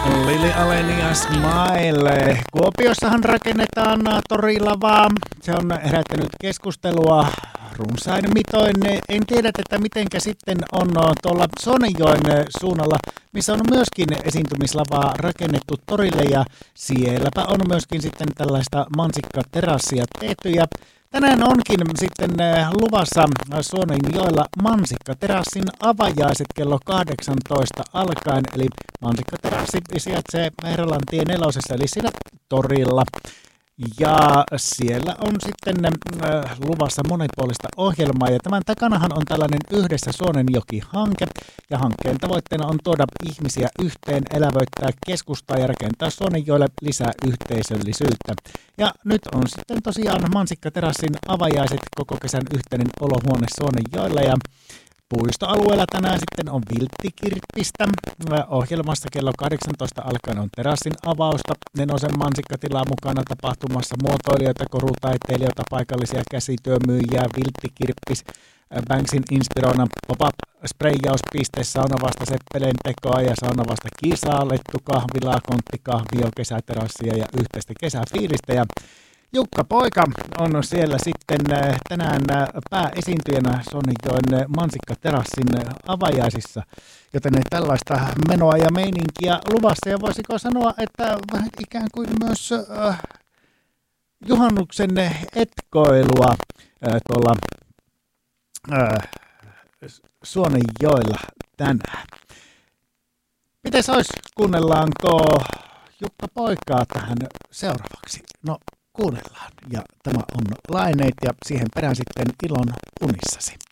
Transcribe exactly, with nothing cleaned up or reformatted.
Lili Aleni ja Smile. Kuopiossahan rakennetaan torilavaa. Se on herättänyt keskustelua runsain mitoin. En tiedä, että mitenkä sitten on tuolla Suonenjoen suunnalla, missä on myöskin esiintymislavaa rakennettu torille ja sielläpä on myöskin sitten tällaista mansikkaterassia tehty ja tänään onkin sitten luvassa Suonenjoella mansikkaterassin avajaiset kello kahdeksantoista alkaen, eli mansikkaterassi sijaitsee Herralantien nelosessa, eli siinä torilla. Ja siellä on sitten äh, luvassa monipuolista ohjelmaa, ja tämän takanahan on tällainen Yhdessä Suonenjoki-hanke, ja hankkeen tavoitteena on tuoda ihmisiä yhteen, elävöittää keskustaa ja rakentaa Suonenjoelle lisää yhteisöllisyyttä. Ja nyt on sitten tosiaan mansikkaterassin avajaiset, koko kesän yhteinen olohuone Suonenjoella, ja puistoalueella tänään sitten on vilttikirppistä. Ohjelmassa kello kahdeksantoista alkaen on terassin avausta. Nenosen mansikkatilaa mukana tapahtumassa muotoilijoita, korutaiteilijoita, paikallisia käsityömyyjiä, vilttikirppis, Banksin inspiroina pop-up spreijauspiste, saunavasta seppeleen tekoa ja saunavasta kisaa, lettukahvilaa, konttikahvio, kesäterassia ja yhteistä kesäfiilistä. Ja Jukka Poika on siellä sitten tänään pääesiintyjänä Suonenjoen mansikkaterassin avajaisissa, joten tällaista menoa ja meininkiä luvassa. Ja voisiko sanoa, että vähän ikään kuin myös äh, juhannuksen etkoilua äh, tuolla äh, Suonenjoella tänään. Mites ois, kuunnellaanko Jukka Poikaa tähän seuraavaksi? No, kuunnellaan. Ja tämä on Laineet ja siihen perään sitten Ilon unissasi.